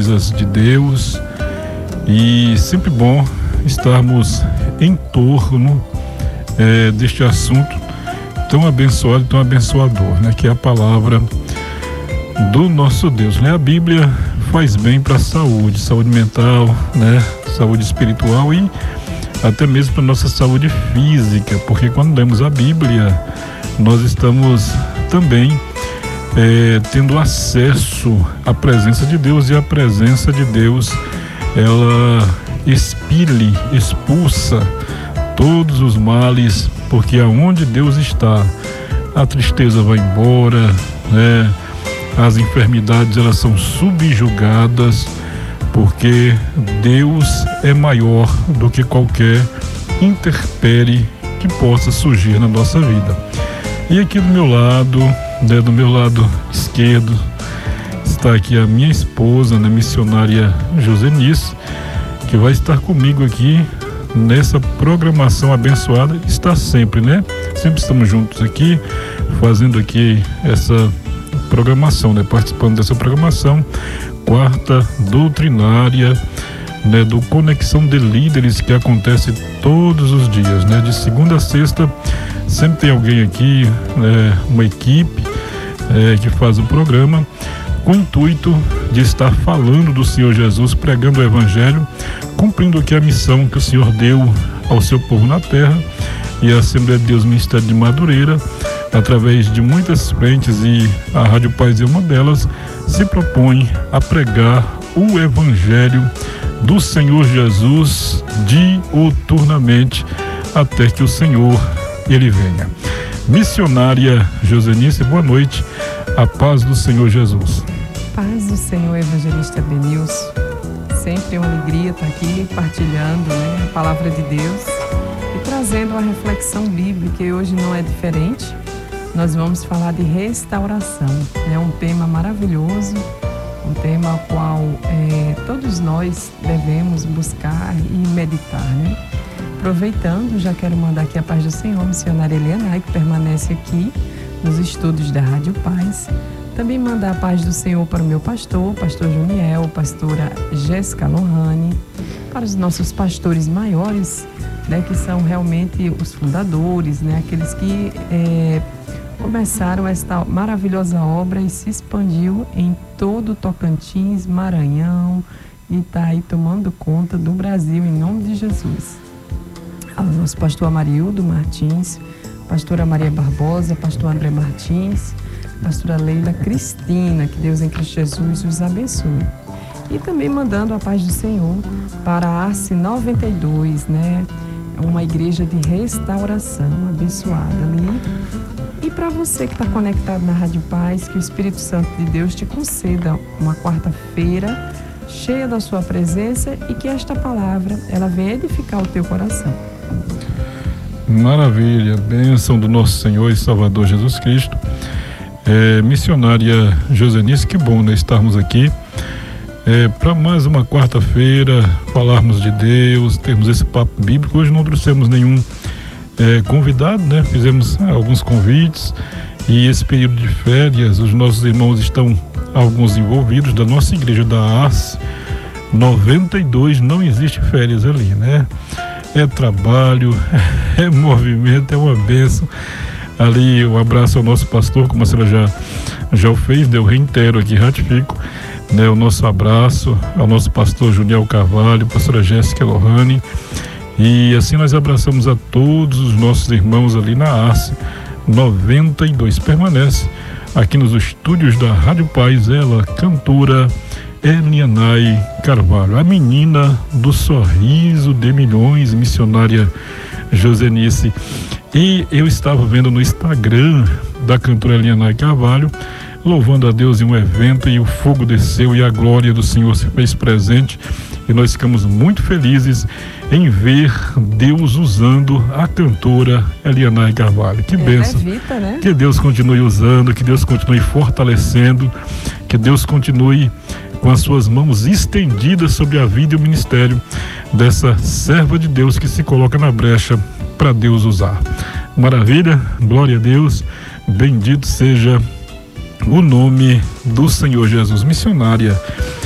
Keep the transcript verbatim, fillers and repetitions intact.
coisas de Deus, e sempre bom estarmos em torno é, deste assunto tão abençoado, tão abençoador, né? Que é a palavra do nosso Deus, né? A Bíblia faz bem para a saúde, saúde mental, né? Saúde espiritual e até mesmo para nossa saúde física, porque quando lemos a Bíblia, nós estamos também é, tendo acesso à presença de Deus, e a presença de Deus, ela expele, expulsa todos os males, porque aonde Deus está, a tristeza vai embora, né? As enfermidades, elas são subjugadas, porque Deus é maior do que qualquer intempérie que possa surgir na nossa vida. E aqui do meu lado, né, do meu lado esquerdo, está aqui a minha esposa, né, missionária Josenice, que vai estar comigo aqui nessa programação abençoada. Está sempre, né? Sempre estamos juntos aqui, fazendo aqui essa programação, né? Participando dessa programação, quarta doutrinária, né? Do Conexão de Líderes, que acontece todos os dias, né? De segunda a sexta, sempre tem alguém aqui, né? Uma equipe é, que faz o programa, com o intuito de estar falando do Senhor Jesus, pregando o Evangelho, cumprindo aqui a missão que o Senhor deu ao seu povo na terra. E a Assembleia de Deus Ministério de Madureira, através de muitas frentes, e a Rádio Paz é uma delas, se propõe a pregar o Evangelho do Senhor Jesus diuturnamente, até que o Senhor, ele venha. Missionária Josenice, boa noite, a paz do Senhor Jesus. Paz do Senhor, evangelista Benilson. Sempre é uma alegria estar aqui partilhando, né, a palavra de Deus e trazendo uma reflexão bíblica, e hoje não é diferente. Nós vamos falar de restauração. É um tema maravilhoso, um tema ao qual é, todos nós devemos buscar e meditar, né? Aproveitando, já quero mandar aqui a paz do Senhor, missionária Elianai, que permanece aqui nos estúdios da Rádio Paz. Também mandar a paz do Senhor para o meu pastor, pastor Juniel, pastora Jéssica Lohane, para os nossos pastores maiores, né, que são realmente os fundadores, né, aqueles que é, começaram esta maravilhosa obra e se expandiu em todo o Tocantins, Maranhão, e está aí tomando conta do Brasil, em nome de Jesus. Ao nosso pastor Amarildo Martins, pastora Maria Barbosa, pastor André Martins, pastora Leila Cristina, que Deus em Cristo Jesus os abençoe. E também mandando a paz do Senhor para a Arce noventa e dois, né? Uma igreja de restauração abençoada ali. E para você que está conectado na Rádio Paz, que o Espírito Santo de Deus te conceda uma quarta-feira cheia da sua presença, e que esta palavra, ela venha edificar o teu coração. Maravilha, bênção do nosso Senhor e Salvador Jesus Cristo. É, missionária Josenice, que bom, né, estarmos aqui é, para mais uma quarta-feira, falarmos de Deus, termos esse papo bíblico. Hoje não trouxemos nenhum é, convidado, né? Fizemos ah, alguns convites, e esse período de férias, os nossos irmãos estão, alguns envolvidos, da nossa igreja da Arce noventa e dois, não existe férias ali, né? É trabalho, é movimento, é uma bênção. Ali, um abraço ao nosso pastor, como a senhora já, já o fez, né? Eu reitero aqui, ratifico, né? O nosso abraço ao nosso pastor Juniel Carvalho, pastora Jéssica Lohane, e assim nós abraçamos a todos os nossos irmãos ali na Arce noventa e dois. Permanece aqui nos estúdios da Rádio Paz, ela, cantora Elianai Carvalho, a menina do sorriso de milhões, missionária Josenice. E eu estava vendo no Instagram da cantora Elianai Carvalho, louvando a Deus em um evento, e o fogo desceu e a glória do Senhor se fez presente, e nós ficamos muito felizes em ver Deus usando a cantora Elianai Carvalho. Que bênção, Evita, né? Que Deus continue usando, que Deus continue fortalecendo, que Deus continue com as suas mãos estendidas sobre a vida e o ministério dessa serva de Deus que se coloca na brecha para Deus usar. Maravilha, glória a Deus, bendito seja o nome do Senhor Jesus. Missionária